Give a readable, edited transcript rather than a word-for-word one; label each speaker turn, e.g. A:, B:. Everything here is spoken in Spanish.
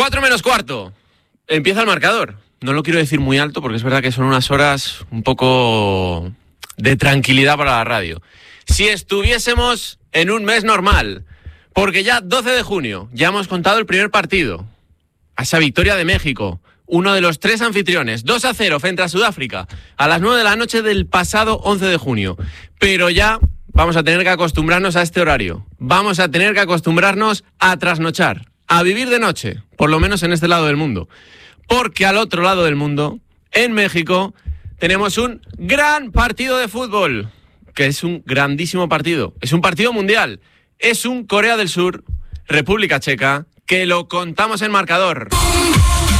A: 4 menos cuarto. Empieza el marcador. No lo quiero decir muy alto porque es verdad que son unas horas un poco de tranquilidad para la radio. Si estuviésemos en un mes normal, porque ya 12 de junio, ya hemos contado el primer partido. A esa victoria de México, uno de los 3 anfitriones, 2-0 frente a Sudáfrica, a las 9 de la noche del pasado 11 de junio. Pero ya vamos a tener que acostumbrarnos a este horario. Vamos a tener que acostumbrarnos a trasnochar, a vivir de noche, por lo menos en este lado del mundo. Porque al otro lado del mundo, en México, tenemos un gran partido de fútbol, que es un grandísimo partido. Es un partido mundial. Es un Corea del Sur, República Checa, que lo contamos en marcador.